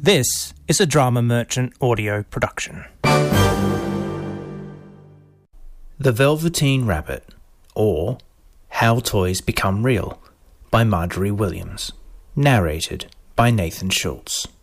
This is a Drama Merchant audio production. The Velveteen Rabbit, or How Toys Become Real, by Marjorie Williams. Narrated by Nathan Schultz.